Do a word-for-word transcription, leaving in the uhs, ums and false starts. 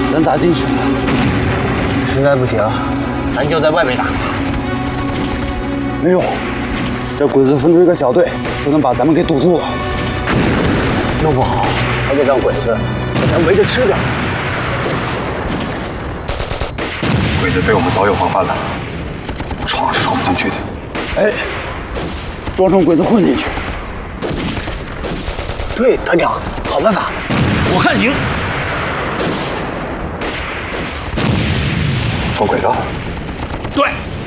咱咋进去？ 实在不行，咱就在外面打。 没用，这鬼子分出一个小队，就能把咱们给堵住了。 弄不好还得让鬼子把咱围着吃掉。 鬼子对我们早有防范了，闯是闯不进去的。 哎，装成鬼子混进去。 对，团长，好办法，我看行。 装鬼子？ 对。